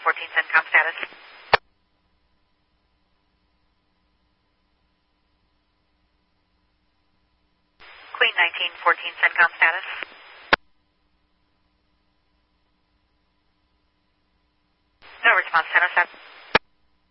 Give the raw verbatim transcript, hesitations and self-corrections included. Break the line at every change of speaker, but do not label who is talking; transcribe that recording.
fourteen, CENTCOM status. Queen nineteen fourteen, CENTCOM status. No response, ten oh seven.